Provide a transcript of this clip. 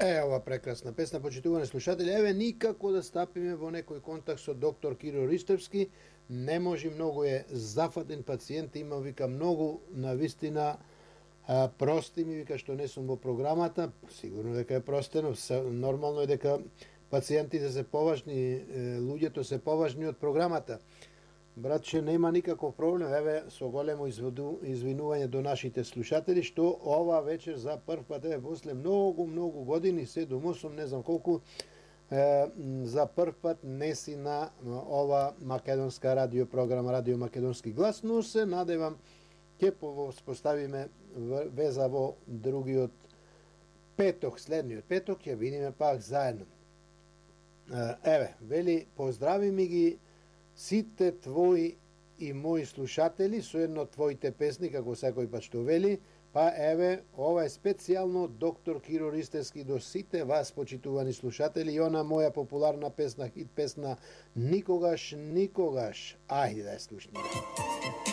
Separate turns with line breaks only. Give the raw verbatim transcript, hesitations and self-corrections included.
Е, ова прекрасна песна, почитувани слушатели. Еве, никако да стапиме во некој контакт со доктор Киро Ристевски. Не може, многу е зафатен пациент, има, вика, многу на вистина а, прости ми, вика, што не сум во програмата. Сигурно дека е простено, нормално е дека пациентите се поважни, луѓето се поважни од програмата. Братче, нема никаков проблем, еве, со големо извинување до нашите слушатели, што ова вечер за прв пат, еве, после многу, многу години, седум осум, не знам колку, е, за прв пат не си на ова македонска радио програма, Радио Македонски глас, но се надевам ќе поставиме веза во другиот петок, следниот петок, ќе видиме пак заедно. Еве, вели, поздрави ми ги сите твои и мои слушатели со едно твоите песни, како секој пат што вели, па еве, ова е специјално доктор Киро Ристевски до сите вас, почитувани слушатели, и она моја популарна песна, хит песна Никогаш, никогаш. Ајде да ја слушнеме.